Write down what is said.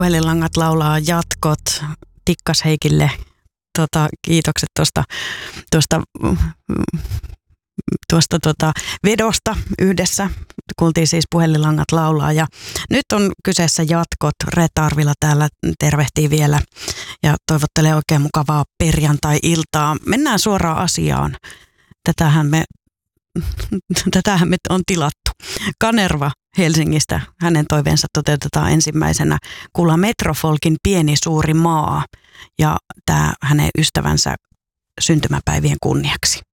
Puhelinlangat laulaa jatkot. Tikkas Heikille kiitokset tuosta vedosta yhdessä. Kuultiin siis Puhelinlangat laulaa ja nyt on kyseessä jatkot. Reetta Arvila täällä tervehtii vielä ja toivottelee oikein mukavaa perjantai-iltaa. Mennään suoraan asiaan. Tätähän me on tilattu. Kanerva Helsingistä, hänen toiveensa toteutetaan ensimmäisenä kuulla Metrofolkin Pieni suuri maa ja tämä hänen ystävänsä syntymäpäivien kunniaksi.